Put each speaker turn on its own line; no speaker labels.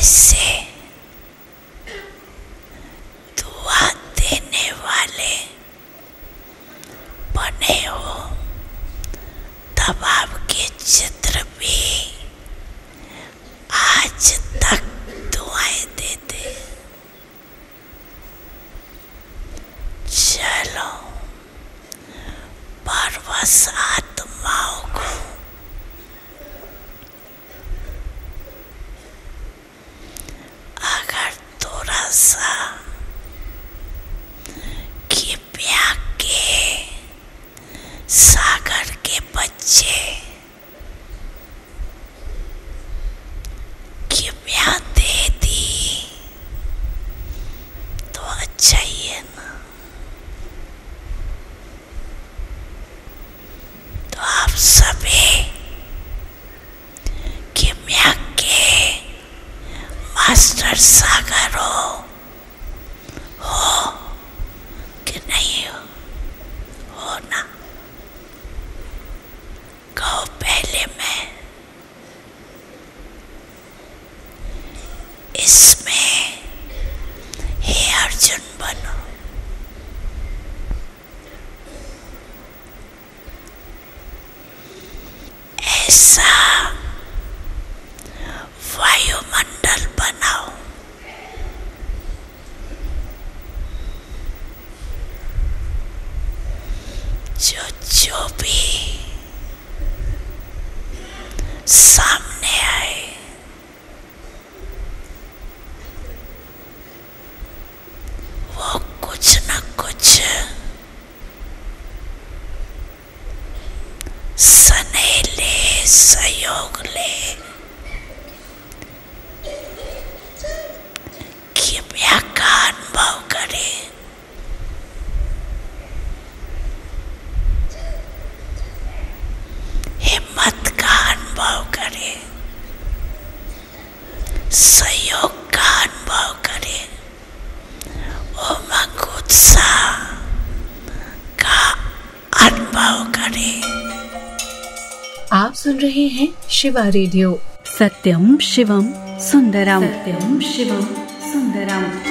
ऐसे दुआ देने वाले बने हो तब आपके चित्र भी आज तक दुआएं देते। चलो परवश आत्माओं को अगर थोड़ा सा किमिया के सागर के बच्चे किमिया दे दी तो अच्छा ही है ना। तो आप सभी किमिया के मास्टर सागर हो कि नहीं हो ना? कहो पहले मैं इसमें हे अर्जुन बनो। ऐसा वायुमंडल बनाओ जो भी सामने आए वो कुछ न कुछ स्नेह ले, सहयोग ले, किमिया का अनुभव करे। हिम्मत का अनुभव करे, सहयोग का अनुभव करे, उमंग उत्साह का अनुभव करे।
आप सुन रहे हैं शिवा रेडियो।
सत्यम शिवम सुंदरम।
सत्यम शिवम सुंदरम।